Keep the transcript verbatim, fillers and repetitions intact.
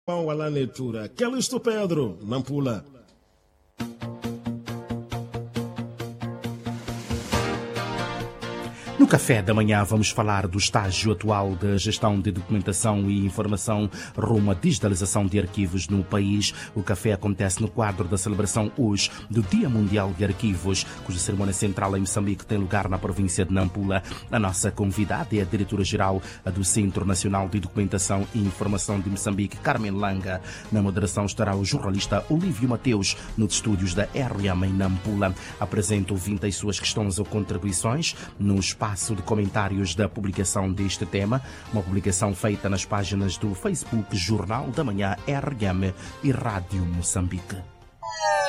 Pão à leitura. Que listo, Pedro? Nampula. No café da manhã vamos falar do estágio atual da gestão de documentação e informação rumo à digitalização de arquivos no país. O café acontece no quadro da celebração hoje do Dia Mundial de Arquivos, cuja cerimônia central em Moçambique tem lugar na província de Nampula. A nossa convidada é a diretora-geral do Centro Nacional de Documentação e Informação de Moçambique, Carmen Langa. Na moderação estará o jornalista Olívio Mateus, nos estúdios da R M em Nampula. Apresenta ouvinte as suas questões ou contribuições no espaço de comentários da publicação deste tema, uma publicação feita nas páginas do Facebook Jornal da Manhã R M e Rádio Moçambique.